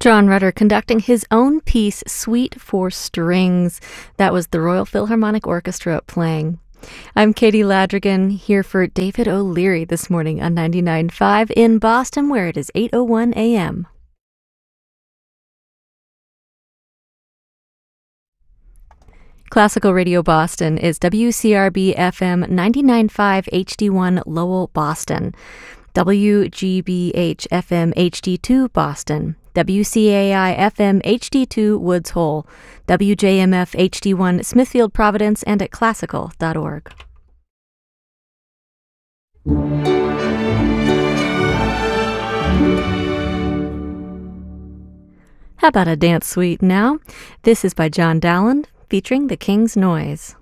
John Rutter conducting his own piece, Suite for Strings. That was the Royal Philharmonic Orchestra playing. I'm Katie Ladrigan, here for David O'Leary this morning on 99.5 in Boston, where it is 8:01 a.m. Classical Radio Boston is WCRB FM 99.5 HD1 Lowell, Boston, WGBH FM HD2 Boston, WCAI FM HD2 Woods Hole, WJMF HD1 Smithfield Providence, and at classical.org. How about a dance suite now? This is by John Dowland, featuring The King's Noise.